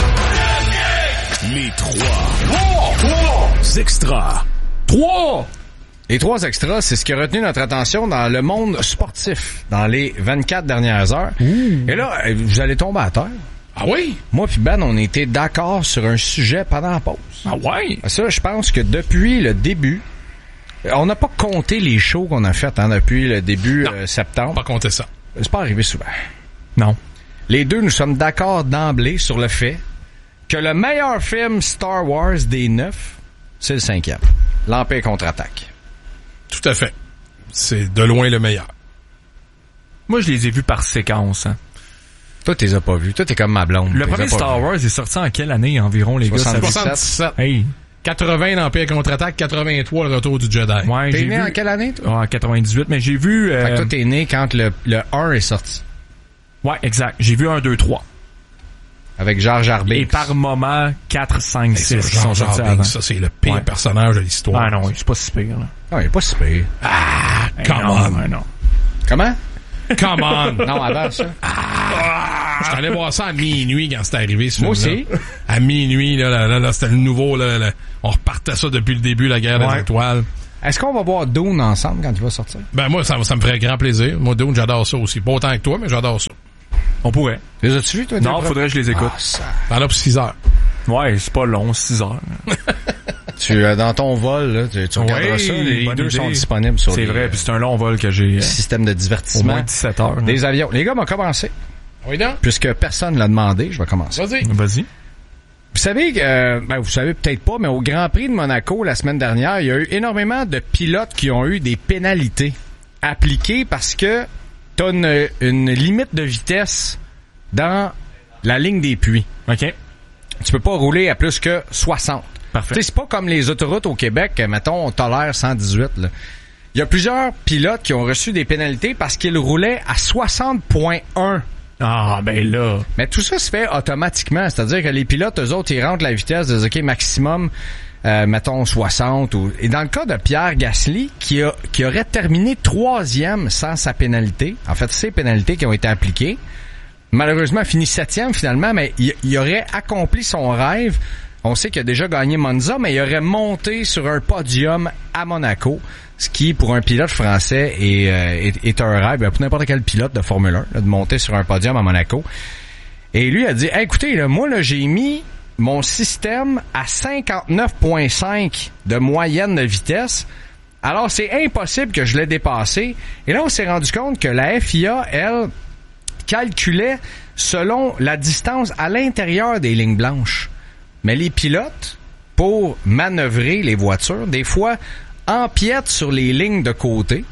Les trois extras. Trois! Les trois extras, c'est ce qui a retenu notre attention dans le monde sportif dans les vingt-quatre dernières heures. Mmh. Et là, vous allez tomber à terre. Ah oui? Moi puis Ben, on était d'accord sur un sujet pendant la pause. Ah ouais? Ça, je pense que depuis le début, on n'a pas compté les shows qu'on a fait hein, depuis le début non, euh, septembre. Pas compté ça. C'est pas arrivé souvent. Non. Les deux, nous sommes d'accord d'emblée sur le fait que le meilleur film Star Wars des neuf, c'est le cinquième. L'Empire contre-attaque. Tout à fait. C'est de loin le meilleur. Moi, je les ai vus par séquence. Hein. Toi, t'es as pas vus. Toi, t'es comme ma blonde. Le premier Star Wars est sorti en quelle année environ, les gars? soixante-dix-sept. Hey. quatre-vingts l'Empire contre-attaque, quatre-vingt-trois le retour du Jedi. Ouais, t'es né vu... en quelle année, toi? En quatre-vingt-dix-huit, mais j'ai vu... Euh... Fait que toi, t'es né quand le, le un est sorti. Ouais, exact. J'ai vu un, deux, trois. Avec Jar Jar Binks. Et par moment, quatre, cinq, six. Ça, Jar Jar Binks, ça, c'est le pire ouais. personnage de l'histoire. Ah non, c'est pas si pire, là. Non, il est pas si pire. Ah, hey, come non, on. Ouais, non. Comment? Come on. Non, avant ça. Ah, je suis allé voir ça à minuit quand c'était arrivé, ce Moi film-là. aussi. À minuit, là, là, là, là c'était le nouveau, là, là. On repartait ça depuis le début, la guerre ouais. des étoiles. Est-ce qu'on va voir Dune ensemble quand il va sortir? Ben, moi, ça, ça me ferait grand plaisir. Moi, Dune, j'adore ça aussi. Pas autant que toi, mais j'adore ça. On pourrait. Les as-tu vus, toi? Non, faudrait que je les écoute. Ah, ça... T'en as pour six heures. Ouais, c'est pas long, six heures. tu, euh, dans ton vol, là, tu, tu regarderas ouais, ça. Les deux idée. sont disponibles sur c'est les... C'est vrai, puis c'est un long vol que j'ai... Système de divertissement. Au moins dix-sept heures. Des là. Avions. Les gars m'ont commencé. Oui, donc? Puisque personne l'a demandé, je vais commencer. Vas-y. Vas-y. Vous savez, euh, ben vous savez peut-être pas, mais au Grand Prix de Monaco, la semaine dernière, il y a eu énormément de pilotes qui ont eu des pénalités appliquées parce que t'as une, une limite de vitesse dans la ligne des puits. OK. Tu peux pas rouler à plus que soixante. Parfait. Tu sais, c'est pas comme les autoroutes au Québec, mettons, on tolère cent dix-huit, là. Il y a plusieurs pilotes qui ont reçu des pénalités parce qu'ils roulaient à soixante virgule un. Ah, ben là. Mais tout ça se fait automatiquement. C'est-à-dire que les pilotes, eux autres, ils rentrent la vitesse de, OK, maximum, euh, mettons, soixante. Ou... Et dans le cas de Pierre Gasly, qui a, qui aurait terminé troisième sans sa pénalité, en fait, ces pénalités qui ont été appliquées, malheureusement, a fini septième finalement, mais il, il aurait accompli son rêve. On sait qu'il a déjà gagné Monza, mais il aurait monté sur un podium à Monaco, ce qui, pour un pilote français, est, euh, est, est un rêve, pour n'importe quel pilote de Formule un, là, de monter sur un podium à Monaco. Et lui a dit, hey, écoutez, là, moi, là, j'ai mis mon système à cinquante-neuf virgule cinq de moyenne de vitesse. Alors, c'est impossible que je l'ai dépassé. Et là, on s'est rendu compte que la F I A, elle, calculait selon la distance à l'intérieur des lignes blanches. Mais les pilotes, pour manœuvrer les voitures, des fois, empiètent sur les lignes de côté,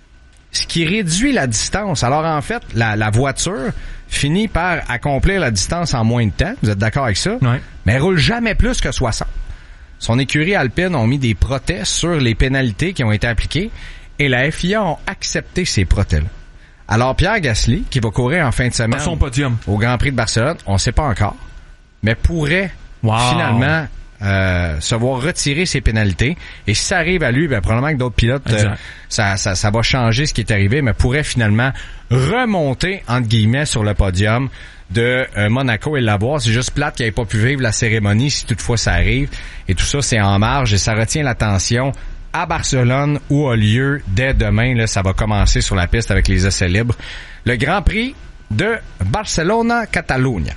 ce qui réduit la distance. Alors, en fait, la, la voiture finit par accomplir la distance en moins de temps. Vous êtes d'accord avec ça? Ouais. Mais elle roule jamais plus que soixante. Son écurie Alpine ont mis des protèges sur les pénalités qui ont été appliquées et la F I A ont accepté ces protèges-là. Alors, Pierre Gasly, qui va courir en fin de semaine son podium au Grand Prix de Barcelone, on ne sait pas encore, mais pourrait wow. finalement euh, se voir retirer ses pénalités. Et si ça arrive à lui, ben, probablement que d'autres pilotes, euh, ça, ça, ça va changer ce qui est arrivé, mais pourrait finalement remonter, entre guillemets, sur le podium de euh, Monaco et l'avoir. C'est juste plate qu'il n'ait pas pu vivre la cérémonie, si toutefois ça arrive. Et tout ça, c'est en marge et ça retient l'attention à Barcelone où a lieu dès demain. Là, ça va commencer sur la piste avec les essais libres. Le Grand Prix de Barcelona-Catalunya.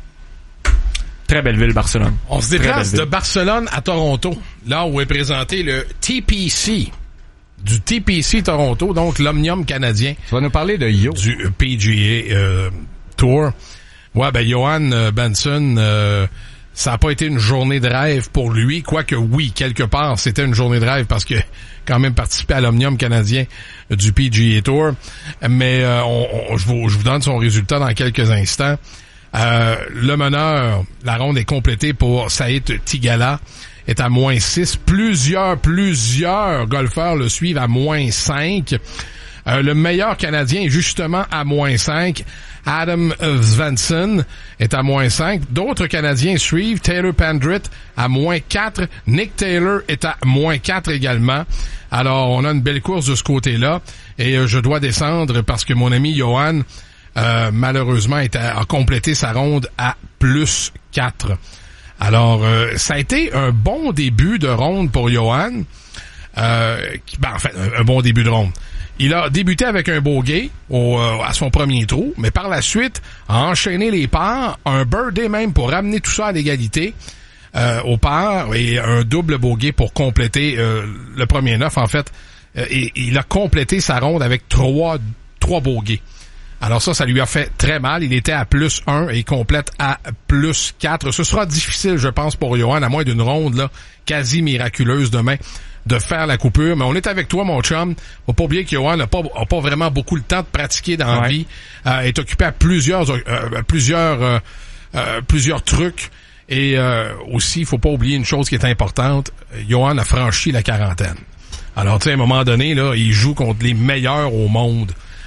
Très belle ville, Barcelone. On se déplace de Barcelone à Toronto, là où est présenté le T P C. Du T P C Toronto, donc l'Omnium canadien. Tu vas nous parler de Yo. Du P G A euh, Tour. Ouais, ben Johan Benson... Euh, ça n'a pas été une journée de rêve pour lui, quoique oui, quelque part, c'était une journée de rêve parce que quand même participé à l'Omnium canadien du P G A Tour. Mais euh, on, on, je, vous, je vous donne son résultat dans quelques instants. Euh, le meneur, la ronde est complétée pour Saïd Tigala, est à moins six. Plusieurs, plusieurs golfeurs le suivent à moins cinq. Euh, le meilleur Canadien est justement à moins cinq. Adam Svensson est à moins cinq. D'autres Canadiens suivent. Taylor Pendrit à moins quatre. Nick Taylor est à moins quatre également. Alors, on a une belle course de ce côté-là. Et euh, je dois descendre parce que mon ami Johan, euh, malheureusement, est à, a complété sa ronde à plus quatre. Alors, euh, ça a été un bon début de ronde pour Johan. Euh, qui, ben, en fait, un, un bon début de ronde. Il a débuté avec un bogey au, euh, à son premier trou, mais par la suite a enchaîné les parts, un birdie même pour ramener tout ça à l'égalité euh, au par et un double bogey pour compléter euh, le premier neuf en fait. Euh, et il a complété sa ronde avec trois trois bogeys. Alors ça, ça lui a fait très mal. Il était à plus un et il complète à plus quatre. Ce sera difficile, je pense, pour Johan, à moins d'une ronde là quasi miraculeuse demain, de faire la coupure. Mais on est avec toi, mon chum. Faut pas oublier que Johan n'a pas, a pas vraiment beaucoup le temps de pratiquer dans la vie. Euh, est occupé à plusieurs, euh, plusieurs, euh, euh, plusieurs trucs. Et euh, aussi, il faut pas oublier une chose qui est importante. Johan a franchi la quarantaine. Alors, tu sais, à un moment donné, là, il joue contre les meilleurs au monde.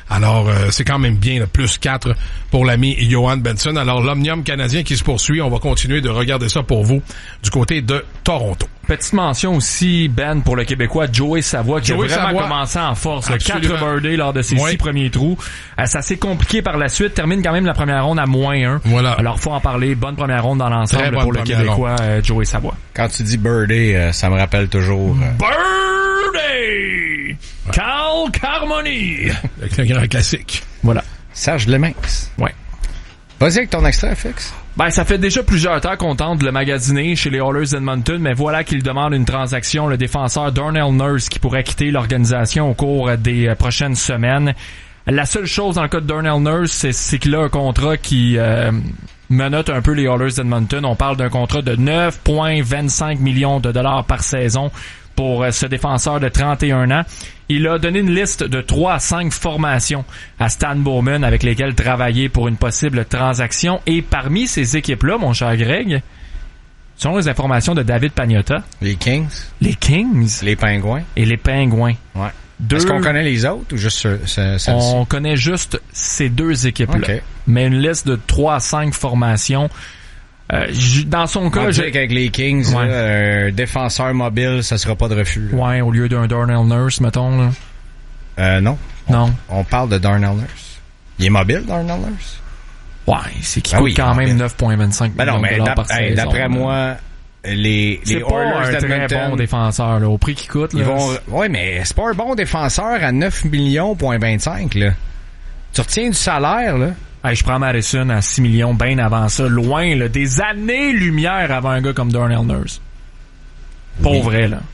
Alors, euh, c'est quand même bien, le plus quatre pour l'ami Johan Benson. Alors, l'Omnium canadien qui se poursuit, on va continuer de regarder ça pour vous du côté de Toronto. Petite mention aussi, Ben, pour le Québécois Joey Savoie, qui Joey a vraiment Savoie. commencé en force. Le quatre birdies lors de ses oui. six premiers trous. Euh, ça s'est compliqué par la suite. Termine quand même la première ronde à moins un. Voilà. Alors, faut en parler. Bonne première ronde dans l'ensemble pour le Québécois euh, Joey Savoie. Quand tu dis birdie, euh, ça me rappelle toujours... Euh... Birdie! Cal Carmoni! C'est un grand classique. Voilà. Serge Leminx. Ouais. Vas-y avec ton extrait, Fix. Ben, ça fait déjà plusieurs temps qu'on tente de le magasiner chez les Oilers d'Edmonton, mais voilà qu'il demande une transaction, le défenseur Darnell Nurse, qui pourrait quitter l'organisation au cours des prochaines semaines. La seule chose dans le cas de Darnell Nurse, c'est, c'est qu'il a un contrat qui euh, menotte un peu les Oilers d'Edmonton. On parle d'un contrat de neuf virgule vingt-cinq millions de dollars par saison pour euh, ce défenseur de trente et un ans. Il a donné une liste de trois à cinq formations à Stan Bowman avec lesquelles travailler pour une possible transaction. Et parmi ces équipes-là, mon cher Greg, selon les informations de David Pagnotta... Les Kings. Les Kings. Les Pingouins. Et les Pingouins. Ouais. Deux, est-ce qu'on connaît les autres ou juste ce, ce, celle-ci? On connaît juste ces deux équipes-là. Okay. Mais une liste de trois à cinq formations... Euh, dans son cas, je... avec les Kings, ouais. là, un défenseur mobile, ça sera pas de refus. Là. Ouais, au lieu d'un Darnell Nurse, mettons. Là. Euh, non. Non. On, on parle de Darnell Nurse. Il est mobile, Darnell Nurse? Ouais, c'est qu'il ben coûte oui, quand même neuf virgule vingt-cinq ben millions non, mais de dollars par hey, saison. D'après là. moi, les, c'est les pas Oilers un d'Edmonton... très bon défenseur, là, au prix qu'il coûte. Là, ils vont... Ouais, mais c'est pas un bon défenseur à neuf millions point vingt-cinq, là. Tu retiens du salaire, là. Hey, je prends Madison à six millions bien avant ça, loin, là, des années-lumière avant un gars comme Darnell Nurse. Pas oui. vrai, là.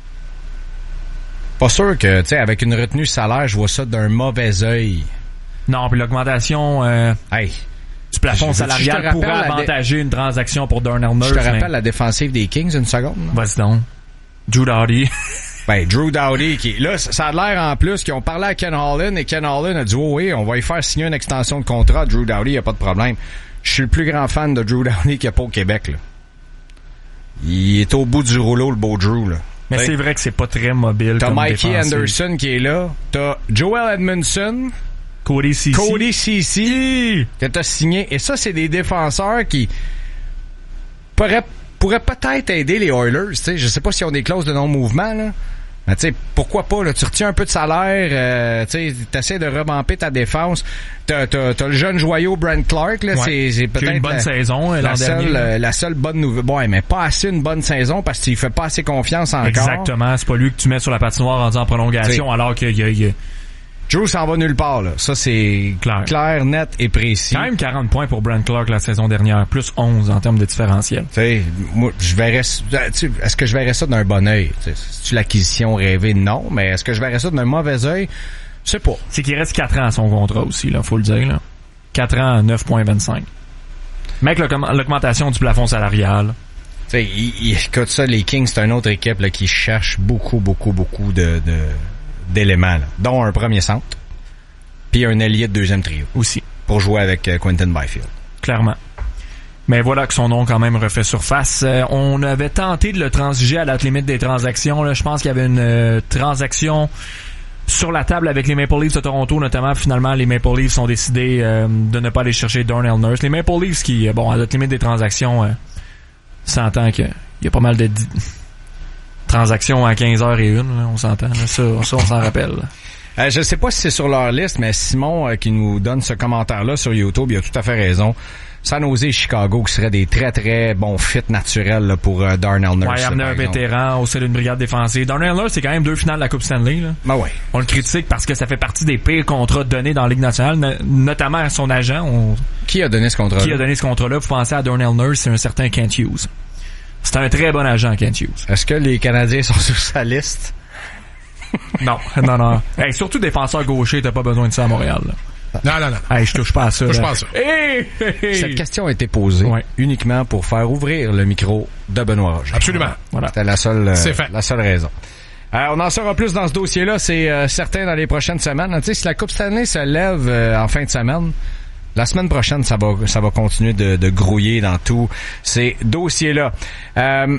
Pas sûr que, tu sais, avec une retenue salaire, je vois ça d'un mauvais œil. Non, puis l'augmentation euh, hey. du plafond je, salarial je pourrait avantager dé... une transaction pour Darnell Nurse. Je te rappelle mais... la défensive des Kings, une seconde. Non? Vas-y donc. Drew Doughty. Ben, Drew Doughty, qui, là, ça a l'air en plus qu'ils ont parlé à Ken Holland et Ken Holland a dit, oh oui, on va y faire signer une extension de contrat. Drew Doughty, y a pas de problème. Je suis le plus grand fan de Drew Doughty qu'il n'y a pas au Québec, là. Il est au bout du rouleau, le beau Drew, là. Mais t'sais, c'est vrai que c'est pas très mobile. T'as comme Mikey défensif. Anderson qui est là. T'as Joel Edmondson. Cody Ceci. Cody Ceci. Que t'as signé. Et ça, c'est des défenseurs qui pourraient, pourraient peut-être aider les Oilers, tu sais. Je sais pas s'ils ont des clauses de non-mouvement, là. Mais tu sais, pourquoi pas, là, tu retiens un peu de salaire, euh, tu sais, t'essaies de remamper ta défense. T'as, t'as, t'as le jeune joyau Brent Clark, là, ouais. c'est, c'est peut-être une bonne la, saison la l'an seule, dernier. Euh, la seule bonne nouvelle. Ouais, mais pas assez une bonne saison parce qu'il fait pas assez confiance encore. Exactement, c'est pas lui que tu mets sur la patinoire rendu en prolongation, t'sais, alors qu'il y a, y a... Drew s'en va nulle part, là. Ça, c'est clair. clair, net et précis. Quand même quarante points pour Brent Clark la saison dernière, plus onze en termes de différentiel. Tu sais, moi, je verrais, est-ce que je verrais ça d'un bon œil? C'est-tu l'acquisition rêvée? Non, mais est-ce que je verrais ça d'un mauvais œil? Je sais pas. C'est qu'il reste quatre ans à son contrat aussi, là, faut le dire, là. quatre ans à neuf virgule vingt-cinq. Mais avec l'augmentation du plafond salarial. Tu sais, écoute ça, les Kings, c'est une autre équipe, là, qui cherche beaucoup, beaucoup, beaucoup de, de, d'éléments, là, dont un premier centre, puis un ailier de deuxième trio. Aussi. Pour jouer avec euh, Quentin Byfield. Clairement. Mais voilà que son nom quand même refait surface. Euh, on avait tenté de le transiger à la limite des transactions. Là. Je pense qu'il y avait une euh, transaction sur la table avec les Maple Leafs de Toronto, notamment. Finalement, les Maple Leafs ont décidé euh, de ne pas aller chercher Darnell Nurse. Les Maple Leafs qui, bon, à la limite des transactions, euh, s'entend qu'il y a pas mal de di- transactions à quinze heures et une, là, on s'entend. Là. Ça, ça, on s'en rappelle. Euh, je sais pas si c'est sur leur liste, mais Simon euh, qui nous donne ce commentaire-là sur YouTube, il a tout à fait raison. San Jose et Chicago qui seraient des très très bons fits naturels là, pour euh, Darnell Nurse. Ouais, amener un vétéran au sein d'une brigade défensive. Darnell Nurse, c'est quand même deux finales de la Coupe Stanley. Là. Ben ouais. On le critique parce que ça fait partie des pires contrats donnés dans la Ligue nationale, no- notamment à son agent. On... Qui a donné ce contrat-là? Qui a donné ce contrat-là? Vous pensez à Darnell Nurse, c'est un certain Kent Hughes. C'est un très bon agent, Kent Hughes. Est-ce que les Canadiens sont sur sa liste? Non, non, non. Hey, surtout défenseur gaucher, t'as pas besoin de ça à Montréal. Là. Non, non, non. Hey, je touche pas à ça. Je touche pas à ça. Hey, hey, hey. Cette question a été posée ouais. uniquement pour faire ouvrir le micro de Benoît Roger. Absolument. Voilà. C'était la seule, euh, C'est fait. la seule raison. Euh, on en saura plus dans ce dossier-là, c'est euh, certain, dans les prochaines semaines. Tu sais, si la Coupe Stanley se lève euh, en fin de semaine, la semaine prochaine, ça va, ça va continuer de, de grouiller dans tous ces dossiers-là. Euh,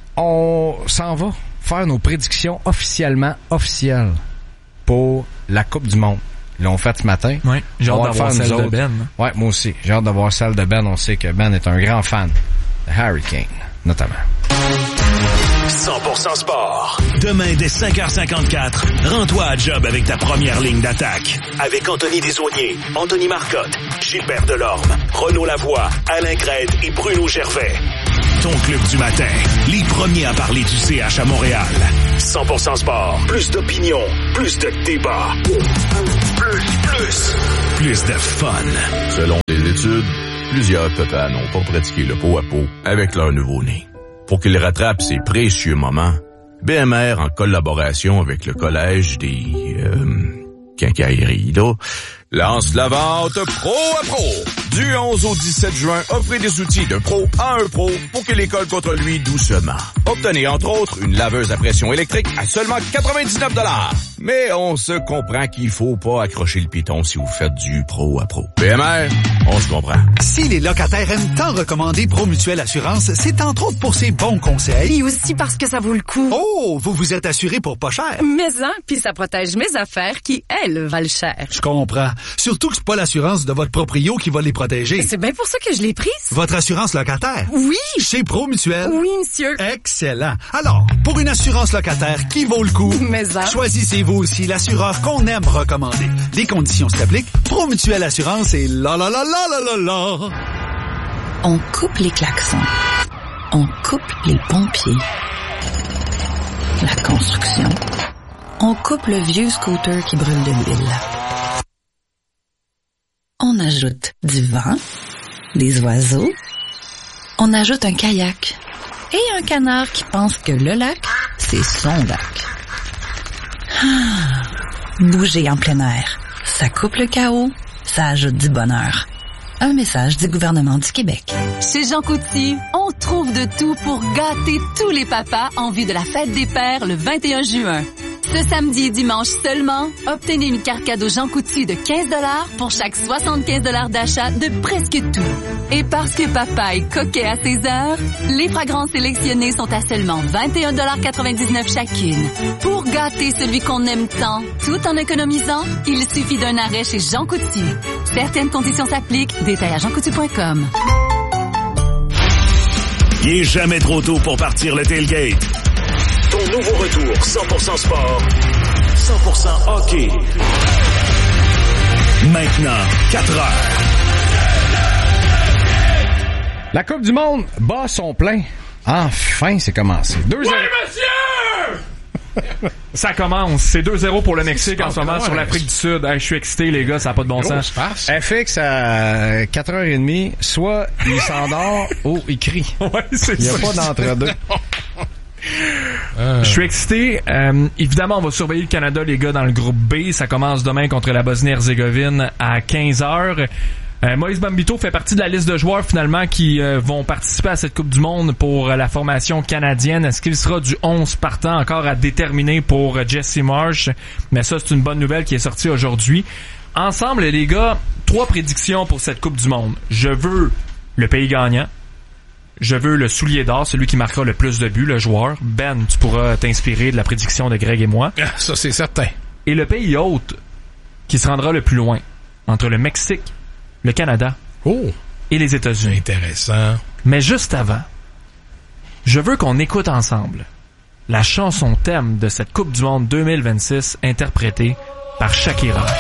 on s'en va faire nos prédictions officiellement officielles pour la Coupe du Monde. Ils l'ont fait ce matin. Oui, j'ai hâte d'avoir celle de Ben. Ouais, moi aussi. J'ai hâte d'avoir celle de Ben. On sait que Ben est un grand fan de Harry Kane, notamment. cent pour cent sport. Demain, dès cinq heures cinquante-quatre, rends-toi à job avec ta première ligne d'attaque. Avec Anthony Desaulniers, Anthony Marcotte, Gilbert Delorme, Renaud Lavoie, Alain Crête et Bruno Gervais. Ton club du matin, les premiers à parler du C H à Montréal. cent pour cent sport, plus d'opinion, plus de débat. Plus, plus, plus de fun. Selon les études, plusieurs papas n'ont pas pratiqué le pot à pot avec leur nouveau-né. Pour qu'ils rattrapent ces précieux moments, B M R, en collaboration avec le Collège des... Euh, quincailleries, là, lance la vente Pro à Pro. Du onze au dix-sept juin, offrez des outils de pro à un pro pour que l'école contre lui doucement. Obtenez entre autres une laveuse à pression électrique à seulement quatre-vingt-dix-neuf dollars. Mais on se comprend qu'il faut pas accrocher le piton si vous faites du pro à pro. B M R, on se comprend. Si les locataires aiment tant recommander Promutuelle Assurance, c'est entre autres pour ses bons conseils. Et aussi parce que ça vaut le coup. Oh, vous vous êtes assuré pour pas cher. Mais hein, puis ça protège mes affaires qui, elles, valent cher. Je comprends. Surtout que c'est pas l'assurance de votre proprio qui va les protéger. C'est bien pour ça que je l'ai prise. Votre assurance locataire? Oui. Chez Promutuelle? Oui, monsieur. Excellent. Alors, pour une assurance locataire qui vaut le coup, mais hein? Choisissez-vous aussi l'assureur qu'on aime recommander. Les conditions s'appliquent. Promutuelle Assurance et la la la la la la la. On coupe les klaxons. On coupe les pompiers. La construction. On coupe le vieux scooter qui brûle de l'huile. On ajoute du vent, des oiseaux. On ajoute un kayak et un canard qui pense que le lac, c'est son lac. Ah, bouger en plein air, ça coupe le chaos, ça ajoute du bonheur. Un message du gouvernement du Québec. Chez Jean Coutu, on trouve de tout pour gâter tous les papas en vue de la fête des pères le vingt et un juin. Ce samedi et dimanche seulement, obtenez une carte cadeau Jean Coutu de quinze dollars pour chaque soixante-quinze dollars d'achat de presque tout. Et parce que papa est coquet à ses heures, les fragrances sélectionnées sont à seulement vingt et un dollars quatre-vingt-dix-neuf chacune. Pour gâter celui qu'on aime tant, tout en économisant, il suffit d'un arrêt chez Jean Coutu. Certaines conditions s'appliquent. Détail à jean coutu point com. Il est jamais trop tôt pour partir le tailgate. Ton nouveau retour cent pour cent sport, cent pour cent hockey. Maintenant, quatre heures. La Coupe du Monde bat son plein. Enfin, c'est commencé. deux zéro. Oui, monsieur! Ça commence. C'est deux zéro pour le Mexique en ce moment sur l'Afrique du Sud. Hey, je suis excité, les gars. Ça n'a pas de bon sens. F X à quatre heures trente, soit il s'endort ou il crie. Ouais, c'est il n'y a ça. pas d'entre-deux. Euh. Je suis excité. Euh, évidemment, on va surveiller le Canada, les gars, dans le groupe B. Ça commence demain contre la Bosnie-Herzégovine à quinze heures. Euh, Moïse Bambito fait partie de la liste de joueurs finalement qui euh, vont participer à cette Coupe du Monde pour euh, la formation canadienne. Est-ce qu'il sera du onze partant encore à déterminer pour euh, Jesse Marsh? Mais ça, c'est une bonne nouvelle qui est sortie aujourd'hui. Ensemble, les gars, trois prédictions pour cette Coupe du Monde. Je veux le pays gagnant. Je veux le soulier d'or, celui qui marquera le plus de buts, le joueur. Ben, tu pourras t'inspirer de la prédiction de Greg et moi. Ça, c'est certain. Et le pays hôte qui se rendra le plus loin, entre le Mexique, le Canada oh. et les États-Unis. Intéressant. Mais juste avant, je veux qu'on écoute ensemble la chanson thème de cette Coupe du Monde deux mille vingt-six interprétée par Shakira.